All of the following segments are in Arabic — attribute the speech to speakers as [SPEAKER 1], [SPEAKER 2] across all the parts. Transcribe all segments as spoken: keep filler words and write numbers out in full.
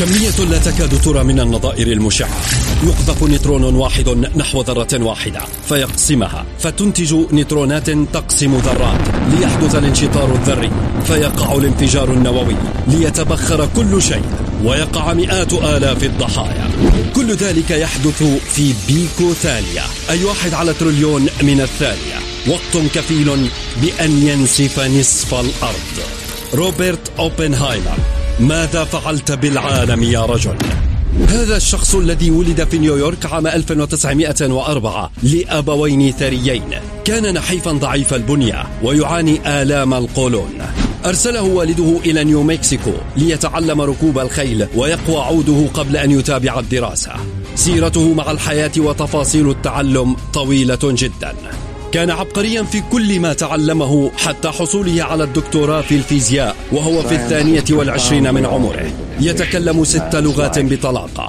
[SPEAKER 1] كمية لا تكاد ترى من النظائر المشعة. يقذف نيوترون واحد نحو ذرة واحدة فيقسمها فتنتج نيوترونات تقسم ذرات ليحدث الانشطار الذري فيقع الانفجار النووي ليتبخر كل شيء ويقع مئات آلاف الضحايا. كل ذلك يحدث في بيكو ثانية، أي واحد على تريليون من الثانية، وقت كفيل بأن ينسف نصف الأرض. روبرت أوبنهايمر، ماذا فعلت بالعالم يا رجل؟ هذا الشخص الذي ولد في نيويورك عام ألف وتسعمائة وأربعة لأبوين ثريين، كان نحيفا ضعيف البنية ويعاني آلام القولون. أرسله والده إلى نيو مكسيكو ليتعلم ركوب الخيل ويقوى عوده قبل أن يتابع الدراسة. سيرته مع الحياة وتفاصيل التعلم طويلة جدا. كان عبقريا في كل ما تعلمه حتى حصوله على الدكتوراه في الفيزياء وهو في الثانية والعشرين من عمره. يتكلم ست لغات بطلاقة.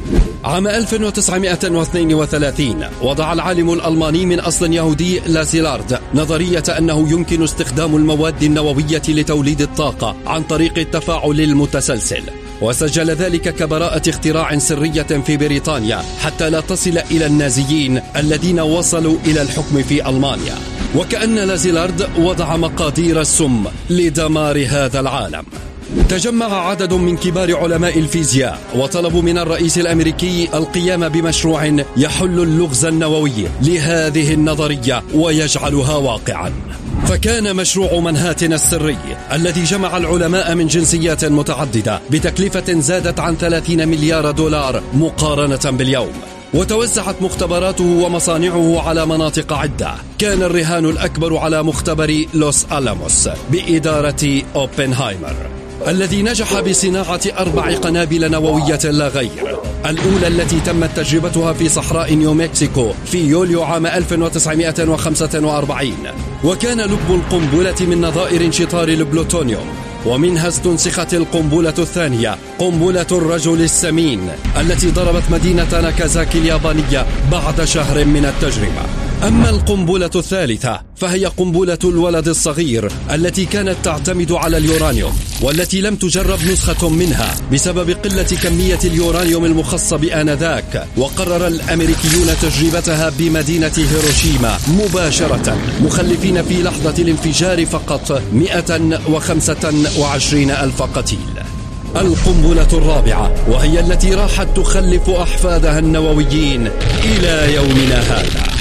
[SPEAKER 1] عام ألف وتسعمائة واثنين وثلاثين وضع العالم الألماني من أصل يهودي لازيلارد نظرية أنه يمكن استخدام المواد النووية لتوليد الطاقة عن طريق التفاعل المتسلسل، وسجل ذلك كبراءة اختراع سرية في بريطانيا حتى لا تصل إلى النازيين الذين وصلوا إلى الحكم في ألمانيا. وكأن لازيلارد وضع مقادير السم لدمار هذا العالم. تجمع عدد من كبار علماء الفيزياء وطلبوا من الرئيس الأمريكي القيام بمشروع يحل اللغز النووي لهذه النظرية ويجعلها واقعا. فكان مشروع منهاتن السري الذي جمع العلماء من جنسيات متعددة بتكلفة زادت عن ثلاثين مليار دولار مقارنة باليوم، وتوزعت مختبراته ومصانعه على مناطق عدة. كان الرهان الأكبر على مختبر لوس ألاموس بإدارة أوبنهايمر الذي نجح بصناعة أربع قنابل نووية لا غير. الأولى التي تمت تجربتها في صحراء نيو مكسيكو في يوليو عام ألف وتسعمائة وخمسة وأربعين، وكان لب القنبلة من نظائر انشطار البلوتونيوم، ومنها استنسخت القنبلة الثانية، قنبلة الرجل السمين التي ضربت مدينة ناكازاكي اليابانية بعد شهر من التجربة. أما القنبلة الثالثة فهي قنبلة الولد الصغير التي كانت تعتمد على اليورانيوم، والتي لم تجرب نسخة منها بسبب قلة كمية اليورانيوم المخصب آنذاك، وقرر الأمريكيون تجربتها بمدينة هيروشيما مباشرة، مخلفين في لحظة الانفجار فقط مئة وخمسة وعشرين ألف قتيل. القنبلة الرابعة وهي التي راحت تخلف أحفادها النوويين إلى يومنا هذا.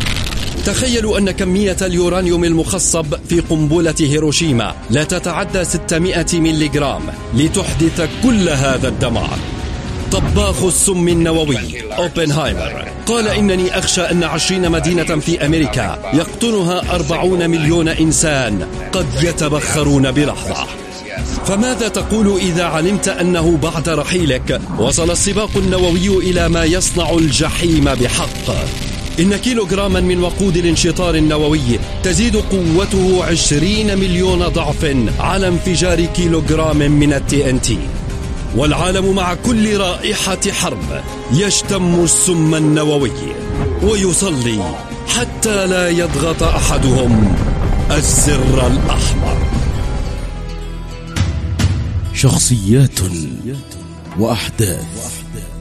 [SPEAKER 1] تخيلوا أن كمية اليورانيوم المخصب في قنبلة هيروشيما لا تتعدى ستمائة ملغرام لتحدث كل هذا الدمار. طباخ السم النووي أوبنهايمر قال إنني أخشى أن عشرين مدينة في أمريكا يقطنها أربعون مليون إنسان قد يتبخرون بلحظة. فماذا تقول إذا علمت أنه بعد رحيلك وصل السباق النووي إلى ما يصنع الجحيم بحق؟ إن كيلوغراما من وقود الانشطار النووي تزيد قوته عشرين مليون ضعف على انفجار كيلوغرام من التي ان تي. والعالم مع كل رائحة حرب يشتم السم النووي ويصلي حتى لا يضغط أحدهم الزر الأحمر.
[SPEAKER 2] شخصيات وأحداث